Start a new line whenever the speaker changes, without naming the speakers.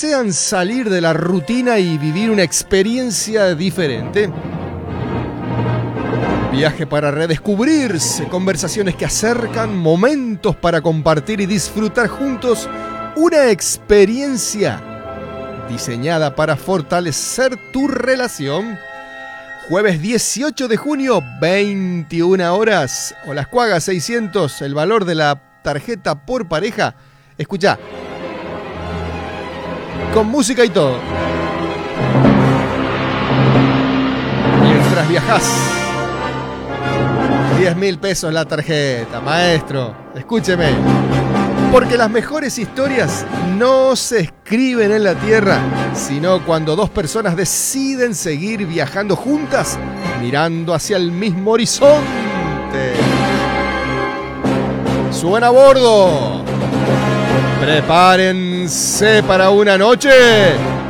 desean salir de la rutina y vivir una experiencia diferente. Viaje para redescubrirse, conversaciones que acercan, momentos para compartir y disfrutar juntos una experiencia diseñada para fortalecer tu relación. Jueves 18 de junio, 21 horas. Olascuaga 600, el valor de la tarjeta por pareja. Escuchá. Con música y todo. Mientras viajás. 10.000 pesos la tarjeta, maestro. Escúcheme. Porque las mejores historias no se escriben en la tierra, sino cuando dos personas deciden seguir viajando juntas, mirando hacia el mismo horizonte. ¡Suban a bordo! ¡Prepárense para una noche